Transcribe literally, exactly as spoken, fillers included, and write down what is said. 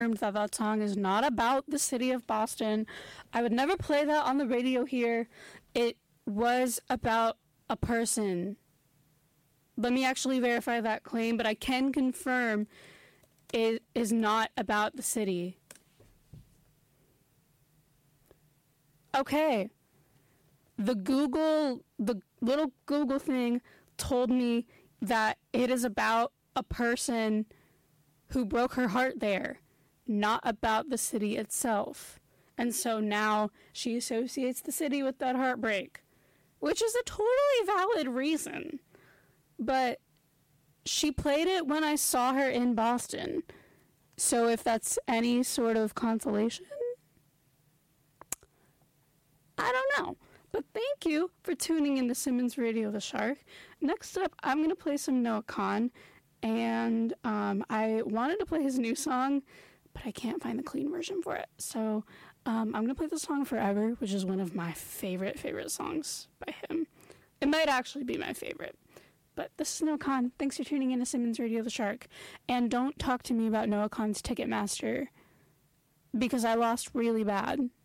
that that song is not about the city of Boston. I would never play that on the radio here. It was about a person. Let me actually verify that claim, but I can confirm it is not about the city. Okay. The Google, the little Google thing told me that it is about a person who broke her heart there, not about the city itself. And so now she associates the city with that heartbreak, which is a totally valid reason. But she played it when I saw her in Boston. So if that's any sort of consolation, I don't know. But thank you for tuning in to Simmons Radio the Shark. Next up, I'm going to play some Noah Kahan. And um, I wanted to play his new song, but I can't find the clean version for it. So um, I'm going to play the song Forever, which is one of my favorite, favorite songs by him. It might actually be my favorite. But this is Noah Kahan. Thanks for tuning in to Simmons Radio the Shark. And don't talk to me about Noah Kahan's Ticketmaster, because I lost really bad.